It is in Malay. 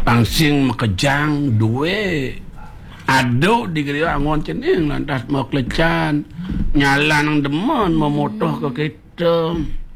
pangsing makejang duwe aduk di geria angon cening lantas mau kelecan nyala nang demen memotoh ke kita